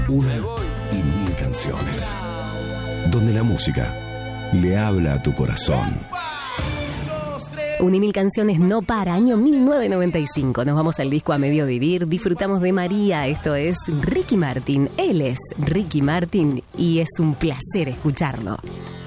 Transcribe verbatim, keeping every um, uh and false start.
Una y mil canciones. Donde la música le habla a tu corazón. Un y mil canciones no para, año mil novecientos noventa y cinco. Nos vamos al disco A Medio Vivir, disfrutamos de María, esto es Ricky Martin. Él es Ricky Martin y es un placer escucharlo.